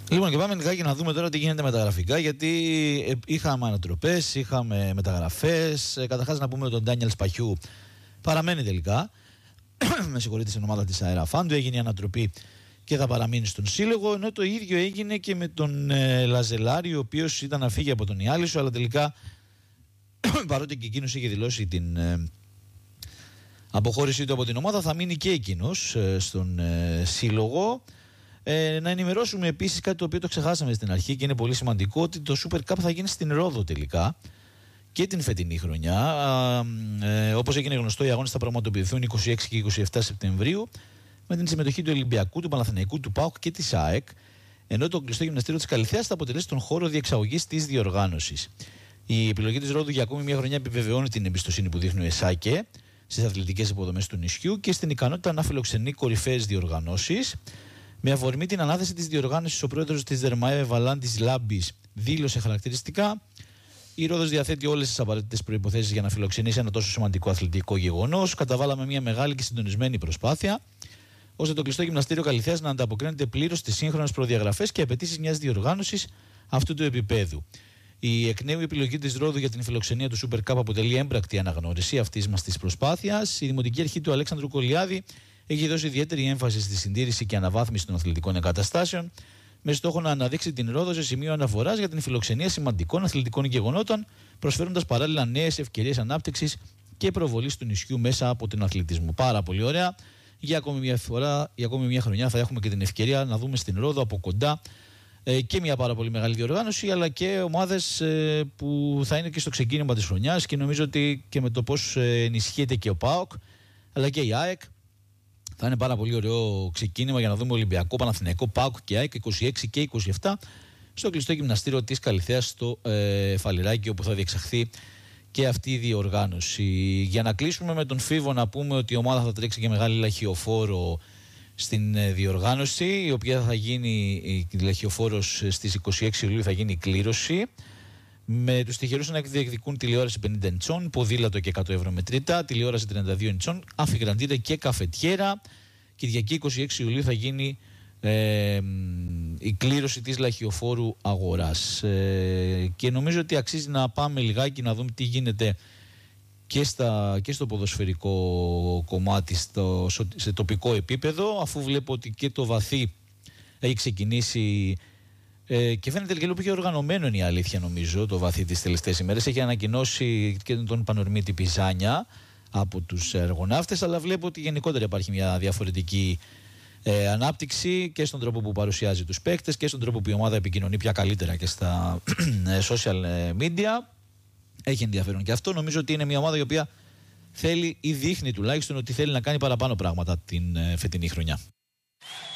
Λοιπόν, και πάμε λιγάκι να δούμε τώρα τι γίνεται με τα γραφικά, γιατί είχαμε ανατροπές, είχαμε μεταγραφές. Καταρχάς να πούμε ότι ο Ντάνιελ Σπαχιού παραμένει τελικά. Με συγχωρείτε, στην ομάδα της Αεραφάντου έγινε η ανατροπή και θα παραμείνει στον σύλλογο. Ενώ το ίδιο έγινε και με τον Λαζελάρη, ο οποίος ήταν να φύγει από τον Ιάλισσο, αλλά τελικά παρότι και εκείνος είχε δηλώσει την αποχώρησή του από την ομάδα, θα μείνει και εκείνος στον σύλλογο. Να ενημερώσουμε επίσης κάτι το οποίο το ξεχάσαμε στην αρχή και είναι πολύ σημαντικό, ότι το Super Cup θα γίνει στην Ρόδο τελικά και την φετινή χρονιά. Όπως έγινε γνωστό, οι αγώνες θα πραγματοποιηθούν 26 και 27 Σεπτεμβρίου με την συμμετοχή του Ολυμπιακού, του Παναθηναϊκού, του ΠΑΟΚ και της ΑΕΚ, ενώ το κλειστό γυμναστήριο της Καλιθέας θα αποτελέσει τον χώρο διεξαγωγής της διοργάνωσης. Η επιλογή της Ρόδου για ακόμη μια χρονιά επιβεβαιώνει την εμπιστοσύνη που δείχνει ο ΕΣΑΚΕ στις αθλητικές υποδομές του νησιού και στην ικανότητα να φιλοξενεί κορυφαίες διοργανώσεις. Με αφορμή την ανάθεση της διοργάνωσης, ο πρόεδρος της ΔΕΡΜΑΕ, Βαλάντης Λάμπης, δήλωσε χαρακτηριστικά: η Ρόδος διαθέτει όλες τις απαραίτητες προϋποθέσεις για να φιλοξενήσει ένα τόσο σημαντικό αθλητικό γεγονός. Καταβάλαμε μια μεγάλη και συντονισμένη προσπάθεια ώστε το κλειστό γυμναστήριο Καλιθέας να ανταποκρίνεται πλήρως στις σύγχρονες προδιαγραφές και απαιτήσεις μιας διοργάνωσης αυτού του επίπεδου. Η εκ νέου επιλογή της Ρόδου για την φιλοξενία του Super Cup αποτελεί έμπρακτη αναγνώριση αυτής μας της προσπάθειας. Η Δημοτική Αρχή του Αλέξανδρου Κολιάδη έχει δώσει ιδιαίτερη έμφαση στη συντήρηση και αναβάθμιση των αθλητικών εγκαταστάσεων, με στόχο να αναδείξει την Ρόδο σε σημείο αναφοράς για την φιλοξενία σημαντικών αθλητικών γεγονότων, προσφέροντας παράλληλα νέες ευκαιρίες ανάπτυξης και προβολής του νησιού μέσα από τον αθλητισμό. Πάρα πολύ ωραία. Για ακόμη μια χρονιά θα έχουμε και την ευκαιρία να δούμε στην Ρόδο από κοντά και μια πάρα πολύ μεγάλη διοργάνωση, αλλά και ομάδες που θα είναι και στο ξεκίνημα της χρονιάς, και νομίζω ότι και με το πώς ενισχύεται και ο ΠΑΟΚ αλλά και η ΑΕΚ, θα είναι πάρα πολύ ωραίο ξεκίνημα για να δούμε Ολυμπιακό, Παναθηναϊκό, ΠΑΟΚ και ΑΕΚ 26 και 27 στο κλειστό γυμναστήριο της Καλιθέας στο Φαλιράκι, όπου θα διεξαχθεί και αυτή η διοργάνωση. Για να κλείσουμε με τον Φίβο, να πούμε ότι η ομάδα θα τρέξει και μεγάλη λαχιοφόρο στην διοργάνωση, η οποία θα γίνει, η λαχιοφόρος στις 26 Ιουλίου θα γίνει η κλήρωση, με τους τυχερούς να διεκδικούν τηλεόραση 50 ιντσών, ποδήλατο και 100 ευρώ μετρητά, τηλεόραση 32 ιντσών, αφιγραντήρα και καφετιέρα. Κυριακή 26 Ιουλίου θα γίνει η κλήρωση της λαχιοφόρου αγοράς. Και νομίζω ότι αξίζει να πάμε λιγάκι να δούμε τι γίνεται και στο ποδοσφαιρικό κομμάτι σε τοπικό επίπεδο, αφού βλέπω ότι και το βαθύ έχει ξεκινήσει και φαίνεται και λίγο πιο οργανωμένο, είναι η αλήθεια, νομίζω, το βαθύ τις τελευταίες ημέρες. Έχει ανακοινώσει και τον Πανορμίτη Πιζάνια από τους εργοναύτες, αλλά βλέπω ότι γενικότερα υπάρχει μια διαφορετική ανάπτυξη και στον τρόπο που παρουσιάζει τους παίκτες και στον τρόπο που η ομάδα επικοινωνεί πια καλύτερα και στα social media. Έχει ενδιαφέρον και αυτό. Νομίζω ότι είναι μια ομάδα η οποία θέλει ή δείχνει τουλάχιστον ότι θέλει να κάνει παραπάνω πράγματα την φετινή χρονιά.